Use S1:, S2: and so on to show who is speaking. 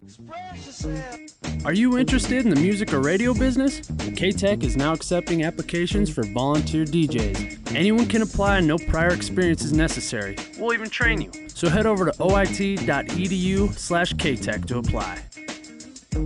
S1: Are you interested in the music or radio business? K-Tech is now accepting applications for volunteer DJs. Anyone can apply and no prior experience is necessary. We'll even train you. So head over to oit.edu/Ktech to apply.